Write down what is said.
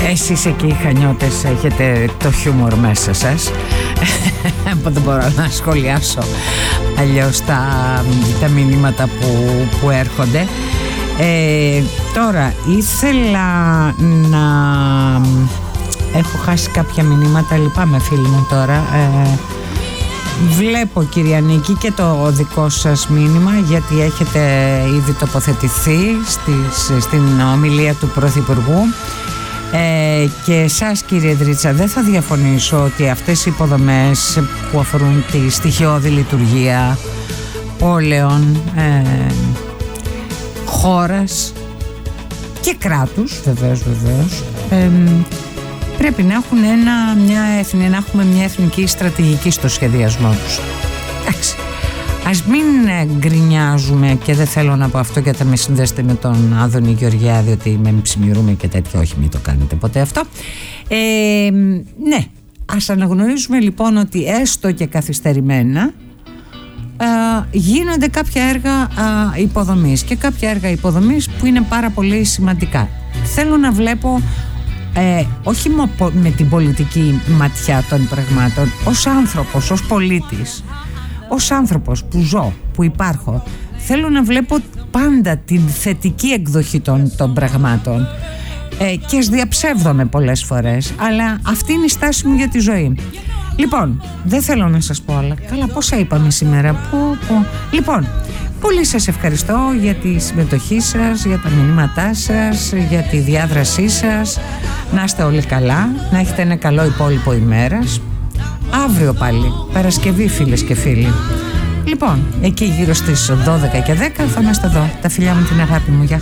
Εσείς εκεί οι Χανιώτες έχετε το χιούμορ μέσα σας. Δεν μπορώ να σχολιάσω αλλιώς τα μηνύματα που έρχονται. Τώρα ήθελα να... Έχω χάσει κάποια μηνύματα, λυπάμαι φίλοι μου τώρα. Βλέπω κυρία Νίκη και το δικό σας μήνυμα, γιατί έχετε ήδη τοποθετηθεί στην ομιλία του Πρωθυπουργού. Και εσάς κύριε Δρίτσα, δεν θα διαφωνήσω ότι αυτές οι υποδομές που αφορούν τη στοιχειώδη λειτουργία πόλεων, και κράτους βεβαίως, πρέπει να έχουν να έχουμε μια εθνική στρατηγική στο σχεδιασμό τους. Εντάξει, ας μην γκρινιάζουμε, και δεν θέλω να πω αυτό γιατί θα με συνδέσετε με τον Άδωνη Γεωργιάδη διότι με ψημιρούμε και τέτοια. Όχι, μην το κάνετε ποτέ αυτό. Ναι, ας αναγνωρίζουμε λοιπόν ότι έστω και καθυστερημένα γίνονται κάποια έργα υποδομής, και κάποια έργα υποδομής που είναι πάρα πολύ σημαντικά. Θέλω να βλέπω όχι με την πολιτική ματιά των πραγμάτων, ως άνθρωπος, ως πολίτης, ως άνθρωπος που ζω, που υπάρχω, θέλω να βλέπω πάντα την θετική εκδοχή των πραγμάτων, και ας διαψεύδομαι πολλές φορές, αλλά αυτή είναι η στάση μου για τη ζωή. Λοιπόν, δεν θέλω να σας πω άλλα. Καλά, πόσα είπαμε σήμερα. Λοιπόν, πολύ σας ευχαριστώ για τη συμμετοχή σας, για τα μηνύματά σας, για τη διάδρασή σας. Να είστε όλοι καλά, να έχετε ένα καλό υπόλοιπο ημέρας. Αύριο πάλι, Παρασκευή φίλες και φίλοι. Λοιπόν, εκεί γύρω στις 12 και 10 θα είμαστε εδώ. Τα φιλιά μου, την αγάπη μου, για